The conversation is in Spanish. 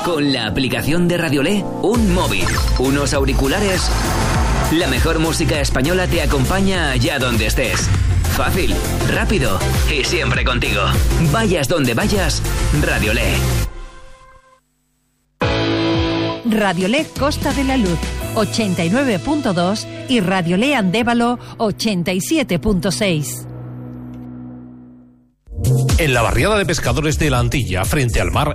Con la aplicación de Radiolé, un móvil, unos auriculares. La mejor música española te acompaña allá donde estés. Fácil, rápido y siempre contigo. Vayas donde vayas, Radiolé. Radiolé Costa de la Luz 89.2 y Radiolé Andévalo 87.6. En la barriada de pescadores de la Antilla, frente al mar,